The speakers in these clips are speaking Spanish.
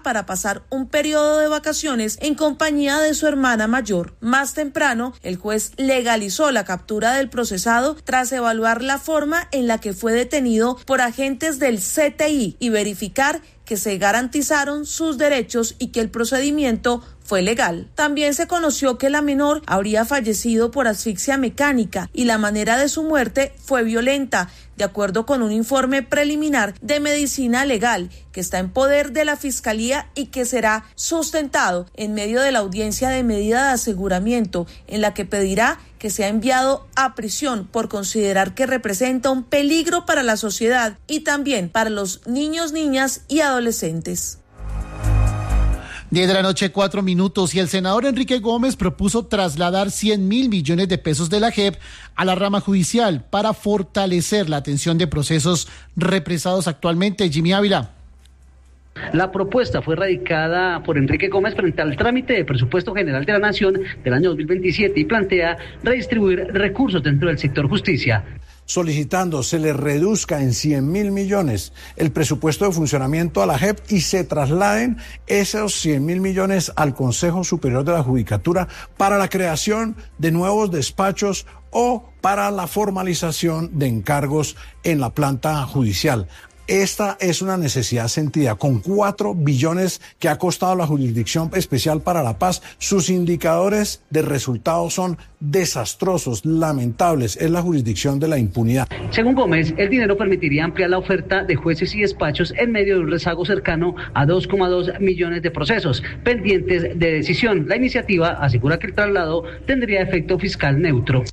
para pasar un periodo de vacaciones en compañía de su hermana mayor. Más temprano, el juez legalizó la captura del procesado tras evaluar la forma en la que fue detenido por agentes del CTI y verificar que se garantizaron sus derechos y que el procedimiento fue legal. También se conoció que la menor habría fallecido por asfixia mecánica y la manera de su muerte fue violenta, de acuerdo con un informe preliminar de medicina legal que está en poder de la Fiscalía y que será sustentado en medio de la audiencia de medida de aseguramiento, en la que pedirá que sea enviado a prisión por considerar que representa un peligro para la sociedad y también para los niños, niñas y adolescentes. 10 de la noche, 4 minutos, y el senador Enrique Gómez propuso trasladar 100.000 millones de pesos de la JEP a la rama judicial para fortalecer la atención de procesos represados actualmente. Jimmy Ávila. La propuesta fue radicada por Enrique Gómez frente al trámite de presupuesto general de la Nación del año 2027 y plantea redistribuir recursos dentro del sector justicia, solicitando se le reduzca en 100.000 millones el presupuesto de funcionamiento a la JEP y se trasladen esos 100.000 millones al Consejo Superior de la Judicatura para la creación de nuevos despachos o para la formalización de encargos en la planta judicial. Esta es una necesidad sentida. Con 4 billones que ha costado la Jurisdicción Especial para la Paz, sus indicadores de resultados son desastrosos, lamentables. Es la jurisdicción de la impunidad. Según Gómez, el dinero permitiría ampliar la oferta de jueces y despachos en medio de un rezago cercano a 2,2 millones de procesos pendientes de decisión. La iniciativa asegura que el traslado tendría efecto fiscal neutro.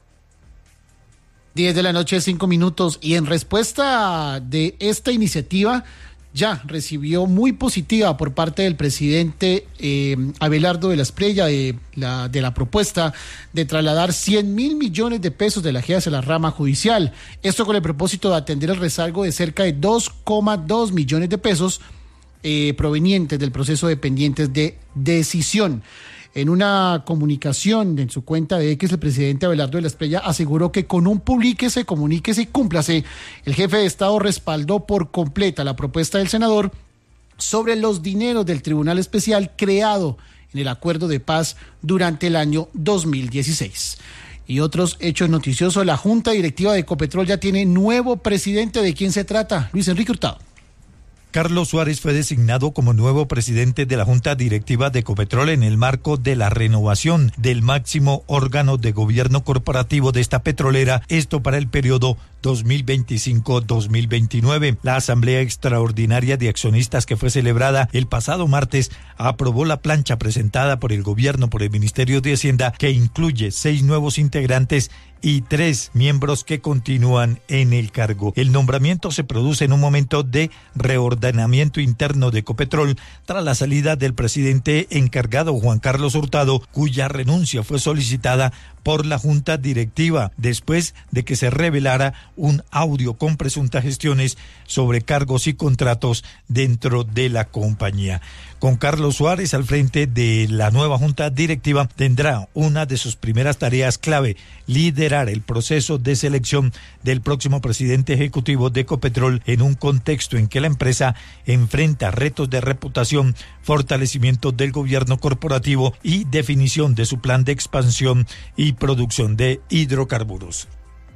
10 de la noche, 5 minutos, y en respuesta de esta iniciativa ya recibió muy positiva por parte del presidente Abelardo de la Espriella de la propuesta de trasladar 100.000 millones de pesos de la JEP hacia la rama judicial. Esto con el propósito de atender el rezago de cerca de 2,2 millones de pesos provenientes del proceso de pendientes de decisión. En una comunicación en su cuenta de X, el presidente Abelardo de la Espriella aseguró que con un publíquese, comuníquese y cúmplase, el jefe de Estado respaldó por completa la propuesta del senador sobre los dineros del Tribunal Especial creado en el Acuerdo de Paz durante el año 2016. Y otros hechos noticiosos: la Junta Directiva de Ecopetrol ya tiene nuevo presidente. ¿De quién se trata? Luis Enrique Hurtado. Carlos Suárez fue designado como nuevo presidente de la Junta Directiva de Ecopetrol en el marco de la renovación del máximo órgano de gobierno corporativo de esta petrolera, esto para el periodo 2025-2029. La Asamblea Extraordinaria de Accionistas, que fue celebrada el pasado martes, aprobó la plancha presentada por el gobierno por el Ministerio de Hacienda, que incluye 6 nuevos integrantes y 3 miembros que continúan en el cargo. El nombramiento se produce en un momento de reordenamiento interno de Ecopetrol tras la salida del presidente encargado Juan Carlos Hurtado, cuya renuncia fue solicitada por la Junta Directiva después de que se revelara un audio con presuntas gestiones sobre cargos y contratos dentro de la compañía. Con Carlos Suárez al frente de la nueva Junta Directiva, tendrá una de sus primeras tareas clave: liderar el proceso de selección del próximo presidente ejecutivo de Ecopetrol en un contexto en que la empresa enfrenta retos de reputación, fortalecimiento del gobierno corporativo y definición de su plan de expansión y producción de hidrocarburos.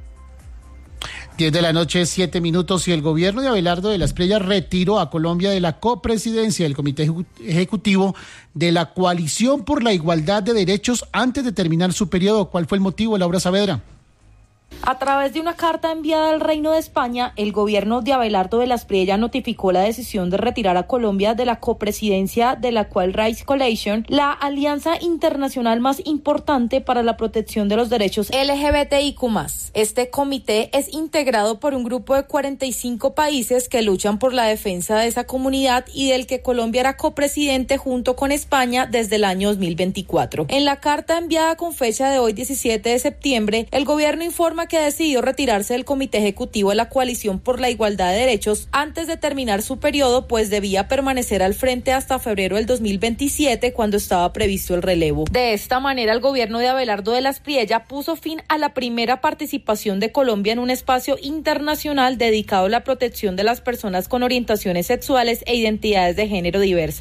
10 de la noche, 7 minutos, y el gobierno de Abelardo de la Espriella retiró a Colombia de la copresidencia del Comité Ejecutivo de la Coalición por la Igualdad de Derechos antes de terminar su periodo. ¿Cuál fue el motivo, Laura Saavedra? A través de una carta enviada al Reino de España, el gobierno de Abelardo de la Espriella notificó la decisión de retirar a Colombia de la copresidencia de la Equal Rights Coalition, la alianza internacional más importante para la protección de los derechos LGBTIQ+. Este comité es integrado por un grupo de 45 países que luchan por la defensa de esa comunidad y del que Colombia era copresidente junto con España desde el año 2024. En la carta enviada con fecha de hoy, 17 de septiembre, el gobierno informa que decidió retirarse del Comité Ejecutivo de la Coalición por la Igualdad de Derechos antes de terminar su periodo, pues debía permanecer al frente hasta febrero del 2027, cuando estaba previsto el relevo. De esta manera, el gobierno de Abelardo de la Espriella puso fin a la primera participación de Colombia en un espacio internacional dedicado a la protección de las personas con orientaciones sexuales e identidades de género diversas.